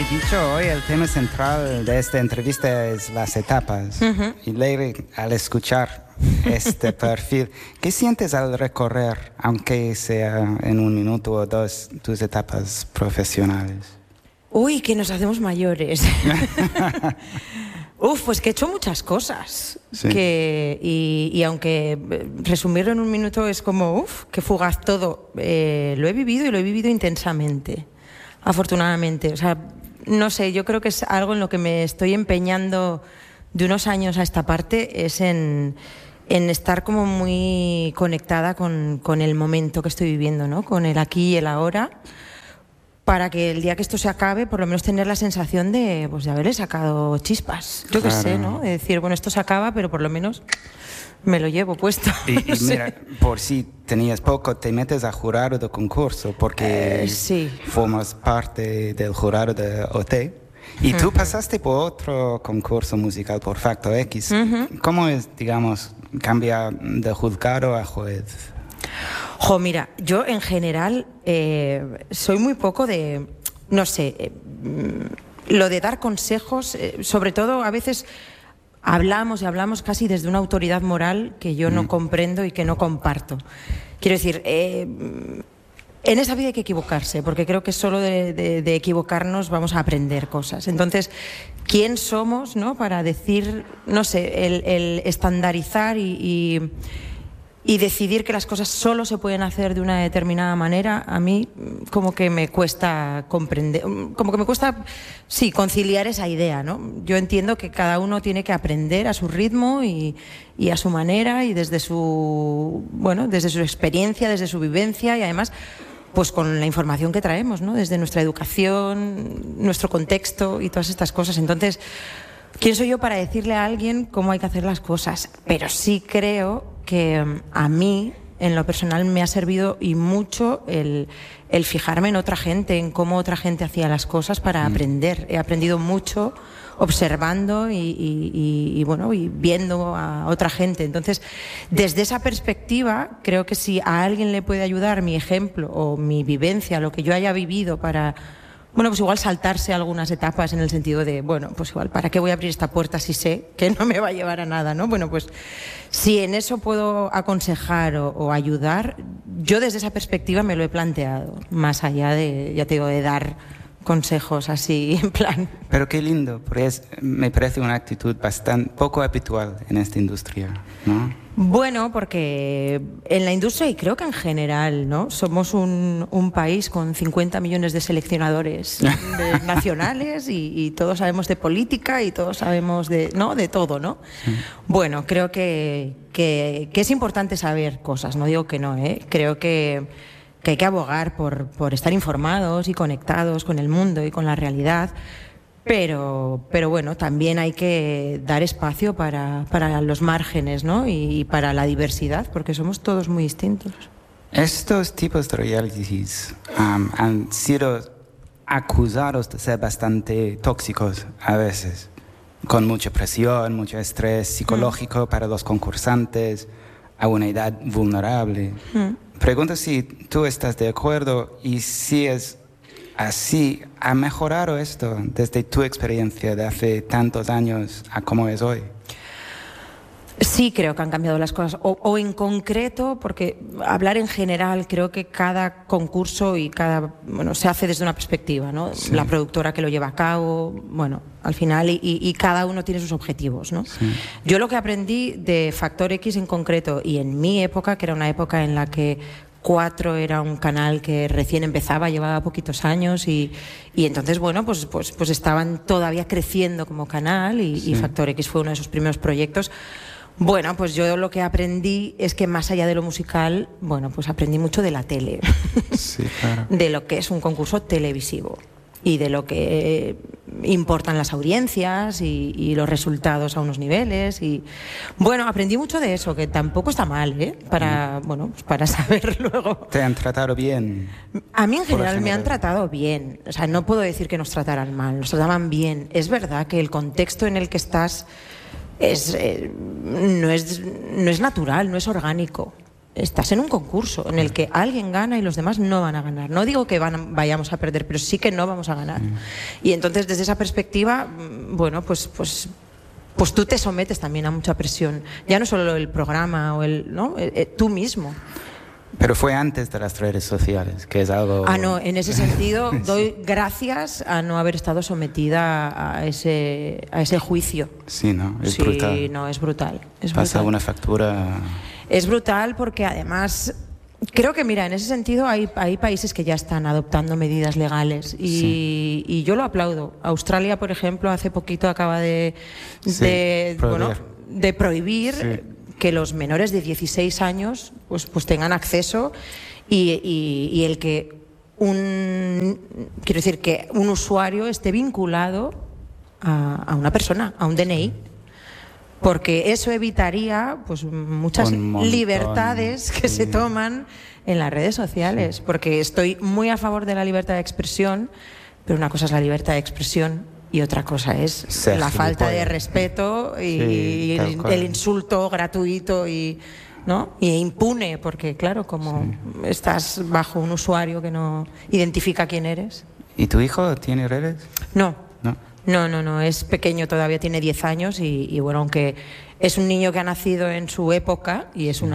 he dicho hoy, el tema central de esta entrevista es las etapas. Y Leire, al escuchar este perfil, ¿qué sientes al recorrer, aunque sea en 1 minuto o 2, tus etapas profesionales? Uy, que nos hacemos mayores. Pues que he hecho muchas cosas. Sí. Y aunque resumirlo en 1 minuto es como, qué fugaz todo. Lo he vivido y lo he vivido intensamente, afortunadamente. O sea, no sé, yo creo que es algo en lo que me estoy empeñando de unos años a esta parte, es en estar como muy conectada con el momento que estoy viviendo, ¿no? Con el aquí y el ahora, para que el día que esto se acabe, por lo menos tener la sensación de haberle sacado chispas. Yo qué sé, ¿no? De decir, bueno, esto se acaba, pero por lo menos me lo llevo puesto. Y mira, por si tenías poco, te metes a jurado de concurso, porque sí, formas parte del jurado de OT. Y tú pasaste por otro concurso musical, por Factor X. ¿Cómo es, digamos, cambia de juzgado a juez? Mira, yo en general soy muy poco de, no sé, lo de dar consejos, sobre todo a veces hablamos casi desde una autoridad moral que yo no comprendo y que no comparto. Quiero decir, en esa vida hay que equivocarse, porque creo que solo de equivocarnos vamos a aprender cosas. Entonces, ¿quién somos, no, para decir, no sé, el estandarizar y decidir que las cosas solo se pueden hacer de una determinada manera? A mí como que me cuesta comprender, como que me cuesta, sí, conciliar esa idea, ¿no? Yo entiendo que cada uno tiene que aprender a su ritmo y a su manera y desde su experiencia, desde su vivencia y además pues con la información que traemos, ¿no? Desde nuestra educación, nuestro contexto y todas estas cosas. Entonces, ¿quién soy yo para decirle a alguien cómo hay que hacer las cosas? Pero sí creo que a mí, en lo personal, me ha servido y mucho el fijarme en otra gente, en cómo otra gente hacía las cosas para aprender. He aprendido mucho observando y viendo a otra gente. Entonces, desde esa perspectiva, creo que si a alguien le puede ayudar mi ejemplo o mi vivencia, lo que yo haya vivido para, pues igual saltarse algunas etapas en el sentido de, pues igual, ¿para qué voy a abrir esta puerta si sé que no me va a llevar a nada, ¿no? Pues si en eso puedo aconsejar o ayudar, yo desde esa perspectiva me lo he planteado, más allá de, ya te digo, de dar consejos así en plan. Pero qué lindo, porque me parece una actitud bastante poco habitual en esta industria, ¿no? Bueno, porque en la industria y creo que en general, ¿no? Somos un país con 50 millones de seleccionadores nacionales y todos sabemos de política y todos sabemos de todo, ¿no? Sí. Bueno, creo que es importante saber cosas, no digo que no, ¿eh? Creo que hay que abogar por estar informados y conectados con el mundo y con la realidad, pero bueno, también hay que dar espacio para los márgenes, ¿no? Y para la diversidad, porque somos todos muy distintos. Estos tipos de realities han sido acusados de ser bastante tóxicos a veces, con mucha presión, mucho estrés psicológico para los concursantes a una edad vulnerable. Pregunto si tú estás de acuerdo y si es así, ¿ha mejorado esto desde tu experiencia de hace tantos años a cómo es hoy? Sí, creo que han cambiado las cosas. O en concreto, porque hablar en general, creo que cada concurso y se hace desde una perspectiva, ¿no? Sí. La productora que lo lleva a cabo, al final, y cada uno tiene sus objetivos, ¿no? Sí. Yo lo que aprendí de Factor X en concreto, y en mi época, que era una época en la que 4 era un canal que recién empezaba, llevaba poquitos años y entonces, pues estaban todavía creciendo como canal y Factor X fue uno de sus primeros proyectos. Pues yo lo que aprendí es que más allá de lo musical, pues aprendí mucho de la tele, sí, claro. De lo que es un concurso televisivo y de lo que importan las audiencias y los resultados a unos niveles y aprendí mucho de eso, que tampoco está mal, ¿eh? Para saber luego. ¿Te han tratado bien? A mí en general me han tratado bien, o sea, no puedo decir que nos trataran mal, nos trataban bien. Es verdad que el contexto en el que estás no es natural, no es orgánico. estás en un concurso en el que alguien gana y los demás no van a ganar. No digo que vayamos a perder, pero sí que no vamos a ganar. Y entonces, desde esa perspectiva, bueno, pues tú te sometes también a mucha presión. Ya no solo el programa o ¿no? Tú mismo. Pero fue antes de las redes sociales, que es algo... No, en ese sentido doy gracias a no haber estado sometida a ese juicio. Sí, ¿no? Es brutal. Sí, no, es brutal. Pasa una factura... Es brutal porque además... Creo que, mira, en ese sentido hay países que ya están adoptando medidas legales y yo lo aplaudo. Australia, por ejemplo, hace poquito acaba de prohibir que los menores de 16 años pues tengan acceso y el que que un usuario esté vinculado a una persona, a un DNI. Porque eso evitaría pues muchas libertades que se toman en las redes sociales. Porque estoy muy a favor de la libertad de expresión, pero una cosa es la libertad de expresión y otra cosa es la falta de respeto y el insulto gratuito y impune, porque claro, como estás bajo un usuario que no identifica quién eres. ¿Y tu hijo tiene redes? No, es pequeño todavía, tiene 10 años y bueno, aunque es un niño que ha nacido en su época y es una